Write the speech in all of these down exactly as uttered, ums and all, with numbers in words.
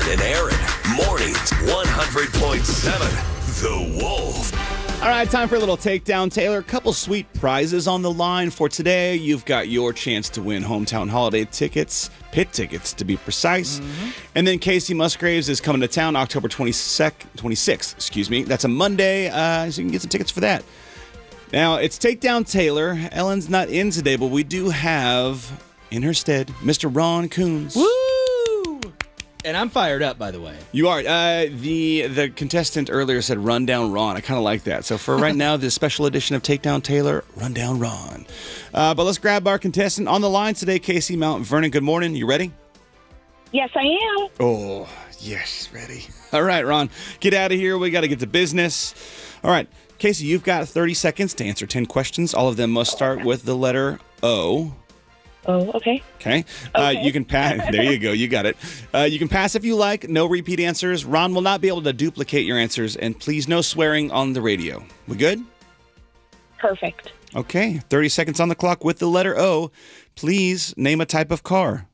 Dylan and Aaron. Mornings one hundred point seven The Wolf. All right, time for a little takedown, Taylor. A couple sweet prizes on the line for today. You've got your chance to win hometown holiday tickets, pit tickets to be precise. Mm-hmm. And then Casey Musgraves is coming to town October twenty-second, twenty-sixth, excuse me. That's a Monday, uh, so you can get some tickets for that. Now, it's Takedown Taylor. Ellen's not in today, but we do have in her stead Mister Ron Coons. Woo! And I'm fired up, by the way. You are. Uh, the the contestant earlier said Rundown Ron. I kind of like that. So for right now, this special edition of Takedown Taylor, Rundown Ron. Uh, but let's grab our contestant on the line today, Casey Mount Vernon. Good morning. You ready? Yes, I am. Oh, yes, ready. All right, Ron, get out of here. We got to get to business. All right, Casey, you've got thirty seconds to answer ten questions. All of them must start with the letter O. Oh, okay. Okay. Uh, Okay. you can pass. There you go. You got it. Uh, you can pass if you like. No repeat answers. Ron will not be able to duplicate your answers. And please, no swearing on the radio. We good? Perfect. Okay. thirty seconds on the clock with the letter O. Please name a type of car.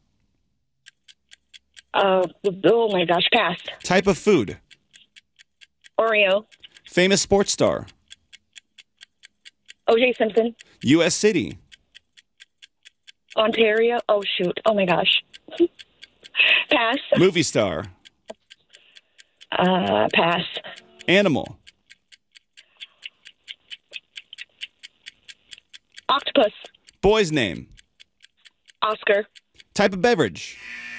Uh, oh my gosh, pass. Type of food. Oreo. Famous sports star. O J Simpson. U S city. Ontario. Oh, shoot. Oh my gosh. Pass. Movie star. Uh, pass. Animal. Octopus. Boy's name. Oscar. Type of beverage.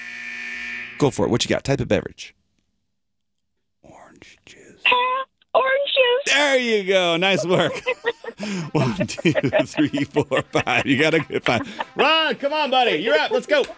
Go for it. What you got? Type of beverage. Orange juice. Pass. Orange juice. There you go. Nice work. One, two, three, four, five. You got a good five. Ron, come on, buddy. You're up. Let's go.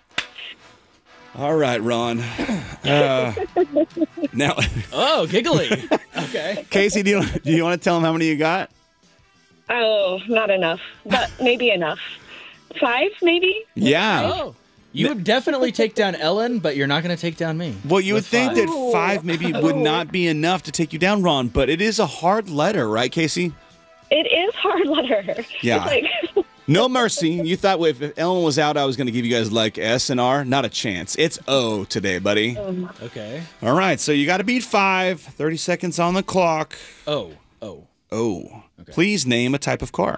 All right, Ron. Uh, now, Oh, giggly. Okay. Casey, do you, do you want to tell him how many you got? Oh, not enough, but maybe enough. Five, maybe? Yeah. Oh. You would definitely take down Ellen, but you're not going to take down me. Well, you would With think five. that five maybe would not be enough to take you down, Ron, but it is a hard letter, right, Casey? It is hard letter. Yeah. It's like, No mercy. You thought if Ellen was out, I was going to give you guys like S and R. Not a chance. It's O today, buddy. Okay. All right, so you got to beat five. thirty seconds on the clock. Oh. Oh. O. Please name a type of car.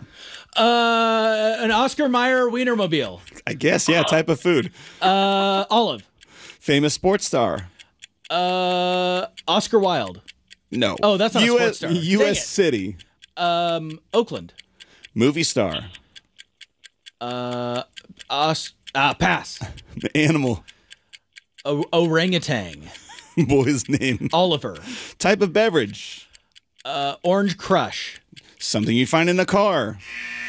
Uh, an Oscar Mayer Wienermobile. I guess, yeah, type of food. Uh, Olive. Famous sports star. Uh, Oscar Wilde. No. Oh, that's not a U S, sports star. U Dang S it. city. Um, Oakland. Movie star. Uh, os- uh pass. Animal. O- orangutan. Boy's name. Oliver. Type of beverage. Uh, Orange Crush. Something you find in a car.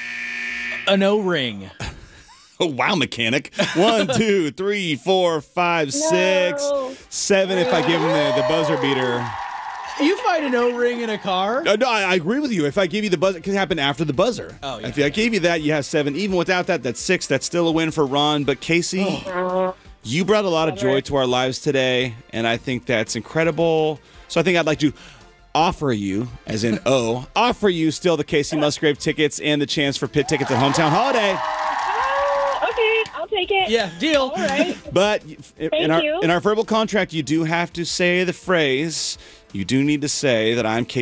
An O-ring. Oh, wow, mechanic. One, two, three, four, five, six, No. seven. If I give him the, the buzzer beater. You find an O-ring in a car? No, no, I, I agree with you. If I give you the buzzer, it could happen after the buzzer. Oh, yeah. If I gave you that, you have seven. Even without that, that's six. That's still a win for Ron. But Casey, you brought a lot of joy to our lives today, and I think that's incredible. So I think I'd like to offer you, as in O, offer you still the Casey Musgrave tickets and the chance for pit tickets at Hometown Holiday. oh, okay, I'll take it. Yeah, deal. All right. But in our you. in our verbal contract, you do have to say the phrase. You do need to say that I'm Casey